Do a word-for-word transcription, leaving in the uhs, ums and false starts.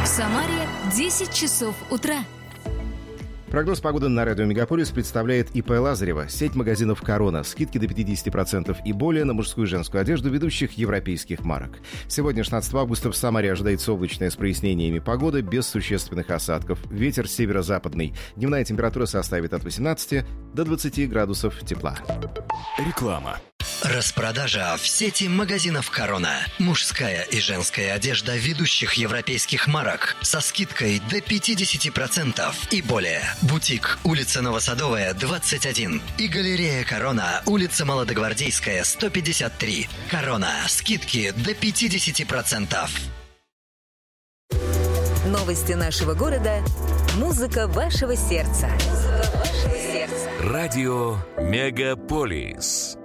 В Самаре десять часов утра. Прогноз погоды на радио «Мегаполис» представляет ИП Лазарева. Сеть магазинов «Корона». Скидки до пятьдесят процентов и более на мужскую и женскую одежду ведущих европейских марок. Сегодня, шестнадцатого августа, в Самаре ожидается облачная с прояснениями погода без существенных осадков. Ветер северо-западный. Дневная температура составит от восемнадцати до двадцати градусов тепла. Реклама. Распродажа в сети магазинов «Корона». Мужская и женская одежда ведущих европейских марок со скидкой до пятьдесят процентов и более. Бутик, улица Новосадовая, двадцать один. И галерея «Корона», улица Молодогвардейская, сто пятьдесят три. «Корона». Скидки до пятьдесят процентов. Новости нашего города. Музыка вашего сердца. Музыка вашего сердца. Радио «Мегаполис».